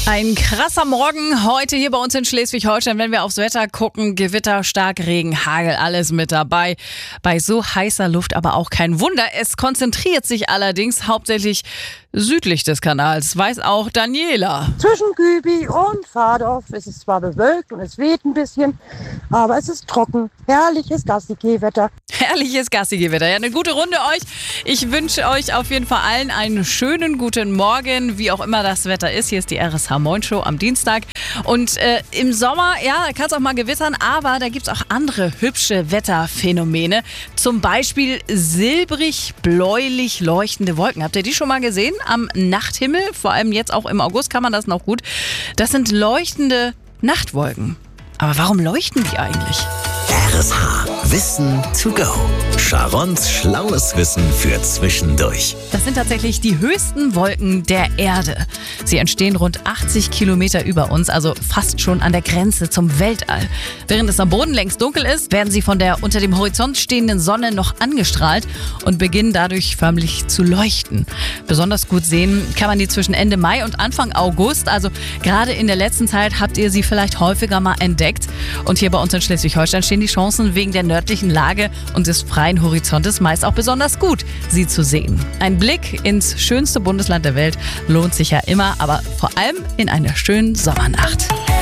Ein krasser Morgen heute hier bei uns in Schleswig-Holstein, wenn wir aufs Wetter gucken. Gewitter, Starkregen, Hagel, alles mit dabei. Bei so heißer Luft aber auch kein Wunder. Es konzentriert sich allerdings hauptsächlich südlich des Kanals, weiß auch Daniela. Zwischen Gübi und Fahrdorf ist es zwar bewölkt und es weht ein bisschen, aber es ist trocken. Herrliches Gassi-Geh-Wetter. Herrliches Gassi-Geh-Wetter. Ja, eine gute Runde euch. Ich wünsche euch auf jeden Fall allen einen schönen guten Morgen, wie auch immer das Wetter ist. Hier ist die RSH Moin Show am Dienstag. Und im Sommer, ja, da kann es auch mal gewittern, aber da gibt es auch andere hübsche Wetterphänomene. Zum Beispiel silbrig-bläulich leuchtende Wolken. Habt ihr die schon mal gesehen? Am Nachthimmel, vor allem jetzt auch im August kann man das noch gut. Das sind leuchtende Nachtwolken. Aber warum leuchten die eigentlich? RSH Wissen to go. Sharons schlaues Wissen für zwischendurch. Das sind tatsächlich die höchsten Wolken der Erde. Sie entstehen rund 80 Kilometer über uns, also fast schon an der Grenze zum Weltall. Während es am Boden längst dunkel ist, werden sie von der unter dem Horizont stehenden Sonne noch angestrahlt und beginnen dadurch förmlich zu leuchten. Besonders gut sehen kann man die zwischen Ende Mai und Anfang August. Also gerade in der letzten Zeit habt ihr sie vielleicht häufiger mal entdeckt. Und hier bei uns in Schleswig-Holstein stehen die Chancen wegen der nördlichen Lage und des freien Horizontes meist auch besonders gut, sie zu sehen. Ein Blick ins schönste Bundesland der Welt lohnt sich ja immer, aber vor allem in einer schönen Sommernacht.